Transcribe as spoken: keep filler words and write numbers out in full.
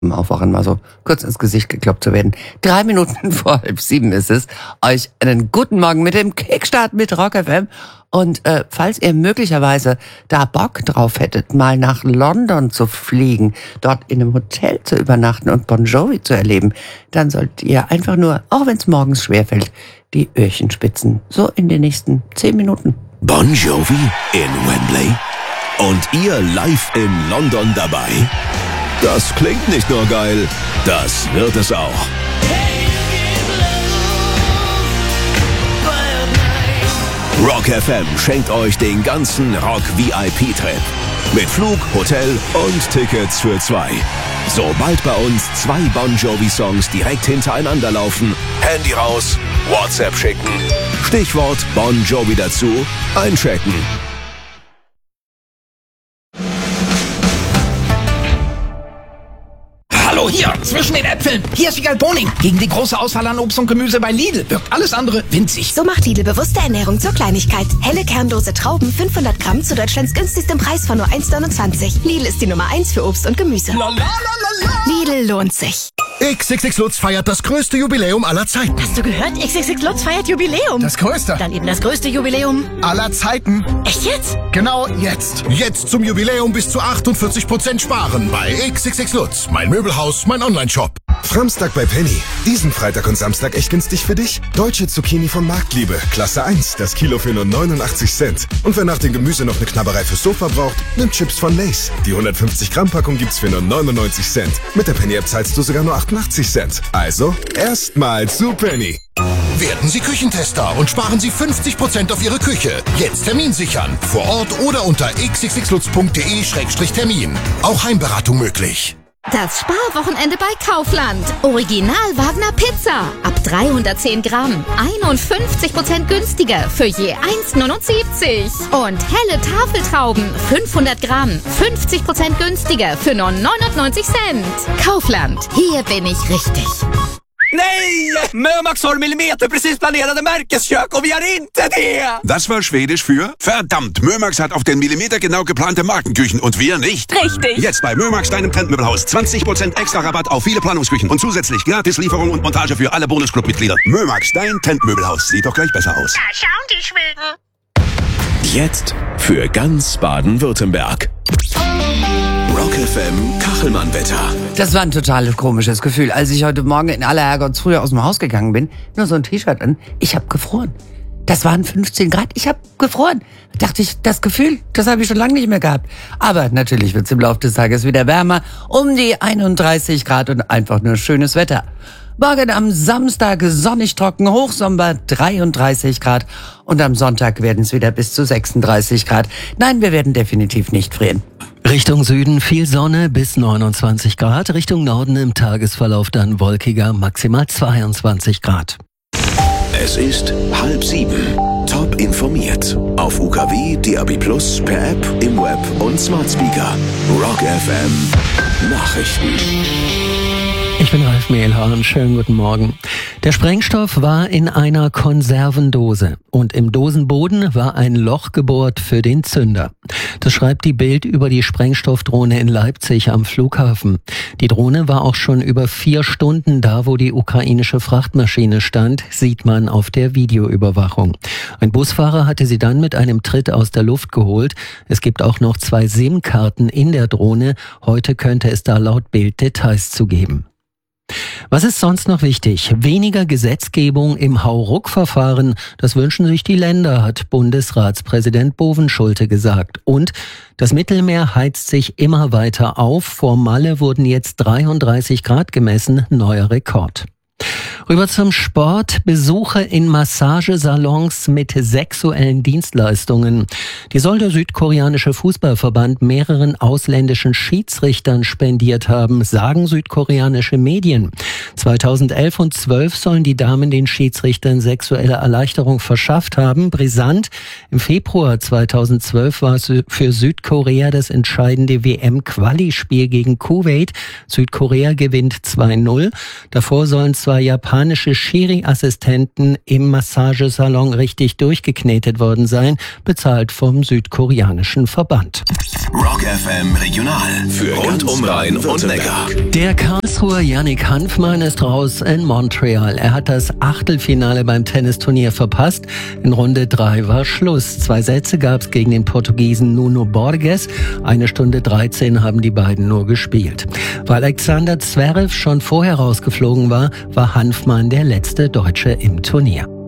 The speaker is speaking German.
im Aufwachen mal so kurz ins Gesicht gekloppt zu werden. Drei Minuten vor halb sieben ist es. Euch einen guten Morgen mit dem Kickstart mit Rock F M. Und äh, falls ihr möglicherweise da Bock drauf hättet, mal nach London zu fliegen, dort in einem Hotel zu übernachten und Bon Jovi zu erleben, dann solltet ihr einfach nur, auch wenn es morgens schwerfällt, die Öhrchen spitzen. So in den nächsten zehn Minuten. Bon Jovi in Wembley? Und ihr live in London dabei? Das klingt nicht nur geil, das wird es auch. Rock F M schenkt euch den ganzen Rock-V I P-Trip. Mit Flug, Hotel und Tickets für zwei. Sobald bei uns zwei Bon Jovi-Songs direkt hintereinander laufen, Handy raus, WhatsApp schicken, Stichwort Bon Jovi dazu, einchecken. Hallo, hier, zwischen den Äpfeln. Hier ist Wiegald Boning. Gegen die große Auswahl an Obst und Gemüse bei Lidl wirkt alles andere winzig. So macht Lidl bewusste Ernährung zur Kleinigkeit. Helle kernlose Trauben, fünfhundert Gramm zu Deutschlands günstigstem Preis von nur eins neunundzwanzig. Lidl ist die Nummer eins für Obst und Gemüse. La, la, la, la, la. Lidl lohnt sich. X X X Lutz feiert das größte Jubiläum aller Zeiten. Hast du gehört? X X X Lutz feiert Jubiläum. Das größte. Dann eben das größte Jubiläum aller Zeiten. Echt jetzt? Genau jetzt. Jetzt zum Jubiläum bis zu achtundvierzig Prozent sparen bei X X X Lutz. Mein Möbelhaus, mein Online-Shop. Framstag bei Penny. Diesen Freitag und Samstag echt günstig für dich? Deutsche Zucchini von Marktliebe. Klasse eins. Das Kilo für nur neunundachtzig Cent. Und wer nach dem Gemüse noch eine Knabberei fürs Sofa braucht, nimmt Chips von Lay's. Die hundertfünfzig Gramm Packung gibt's für nur neunundneunzig Cent. Mit der Penny-App zahlst du sogar nur achtundachtzig Cent. Also, erstmal zu Penny. Werden Sie Küchentester und sparen Sie fünfzig Prozent auf Ihre Küche. Jetzt Termin sichern. Vor Ort oder unter x x x lutz punkt d e Schrägstrich Termin. Auch Heimberatung möglich. Das Sparwochenende bei Kaufland. Original Wagner Pizza. Ab dreihundertzehn Gramm. einundfünfzig Prozent günstiger für je eins neunundsiebzig. Und helle Tafeltrauben. fünfhundert Gramm. fünfzig Prozent günstiger für nur neunundneunzig Cent. Kaufland. Hier bin ich richtig. Nej! Mömax har millimeter precis planerade Märkeskök och vi har inte det! Das war Schwedisch für verdammt, Mömax hat auf den Millimeter genau geplante Markenküchen und wir nicht. Richtig. Jetzt bei Mömax, deinem Trendmöbelhaus. zwanzig Prozent extra Rabatt auf viele Planungsküchen und zusätzlich gratis Lieferung und Montage für alle Bonusclub-Mitglieder. Mömax, dein Trendmöbelhaus. Sieht doch gleich besser aus. Da schauen die Schweden. Jetzt für ganz Baden-Württemberg. Rock F M Kachelmann-Wetter. Das war ein total komisches Gefühl, als ich heute Morgen in aller Herrgottsfrühe aus dem Haus gegangen bin. Nur so ein T-Shirt an. Ich habe gefroren. Das waren fünfzehn Grad. Ich habe gefroren. Da dachte ich, das Gefühl, das habe ich schon lange nicht mehr gehabt. Aber natürlich wird es im Laufe des Tages wieder wärmer. Um die einunddreißig Grad und einfach nur schönes Wetter. Morgen am Samstag sonnig trocken, Hochsommer dreiunddreißig Grad. Und am Sonntag werden es wieder bis zu sechsunddreißig Grad. Nein, wir werden definitiv nicht frieren. Richtung Süden viel Sonne bis neunundzwanzig Grad. Richtung Norden im Tagesverlauf dann wolkiger, maximal zweiundzwanzig Grad. Es ist halb sieben. Top informiert. Auf U K W, D A B plus, per App, im Web und Smart Speaker. Rock F M Nachrichten. Ich bin Ralf Mehlhorn, schönen guten Morgen. Der Sprengstoff war in einer Konservendose und im Dosenboden war ein Loch gebohrt für den Zünder. Das schreibt die Bild über die Sprengstoffdrohne in Leipzig am Flughafen. Die Drohne war auch schon über vier Stunden da, wo die ukrainische Frachtmaschine stand, sieht man auf der Videoüberwachung. Ein Busfahrer hatte sie dann mit einem Tritt aus der Luft geholt. Es gibt auch noch zwei SIM-Karten in der Drohne. Heute könnte es da laut Bild Details zu geben. Was ist sonst noch wichtig? Weniger Gesetzgebung im Hauruck-Verfahren, das wünschen sich die Länder, hat Bundesratspräsident Bovenschulte gesagt. Und das Mittelmeer heizt sich immer weiter auf. Vor Malle wurden jetzt dreiunddreißig Grad gemessen, neuer Rekord. Rüber zum Sport. Besuche in Massagesalons mit sexuellen Dienstleistungen. Die soll der südkoreanische Fußballverband mehreren ausländischen Schiedsrichtern spendiert haben, sagen südkoreanische Medien. zweitausendelf und zwölf sollen die Damen den Schiedsrichtern sexuelle Erleichterung verschafft haben. Brisant. Im Februar zweitausendzwölf war es für Südkorea das entscheidende W M-Quali-Spiel gegen Kuwait. Südkorea gewinnt zwei null. Davor sollen zwei japanische Schiri-Assistenten im Massagesalon richtig durchgeknetet worden sein, bezahlt vom südkoreanischen Verband. Rock F M Regional für rund um Rhein und Neckar. Der Karlsruher Yannick Hanfmann ist raus in Montreal. Er hat das Achtelfinale beim Tennisturnier verpasst. In Runde drei war Schluss. Zwei Sätze gab es gegen den Portugiesen Nuno Borges. Eine Stunde dreizehn haben die beiden nur gespielt. Weil Alexander Zverev schon vorher rausgeflogen war, war Hanfmann der letzte Deutsche im Turnier.